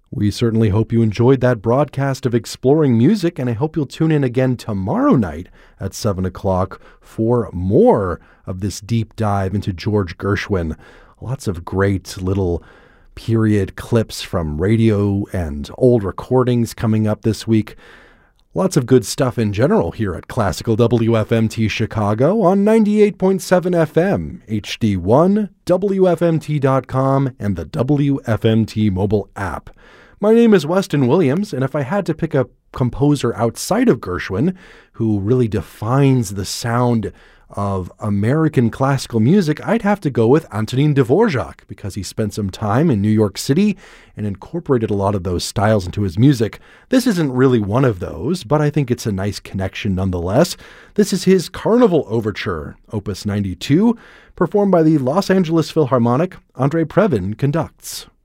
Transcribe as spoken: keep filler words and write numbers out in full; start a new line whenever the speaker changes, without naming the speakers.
We certainly hope you enjoyed that broadcast of Exploring Music, and I hope you'll tune in again tomorrow night at seven o'clock for more of this deep dive into George Gershwin. Lots of great little period clips from radio and old recordings coming up this week. Lots of good stuff in general here at Classical W F M T Chicago on ninety-eight point seven F M, H D one, W F M T dot com, and the W F M T mobile app. My name is Weston Williams, and if I had to pick a composer outside of Gershwin who really defines the sound of American classical music, I'd have to go with Antonin Dvorak, because he spent some time in New York City and incorporated a lot of those styles into his music. This isn't really one of those, but I think it's a nice connection nonetheless. This is his Carnival Overture, Opus ninety-two, performed by the Los Angeles Philharmonic. Andre Previn conducts.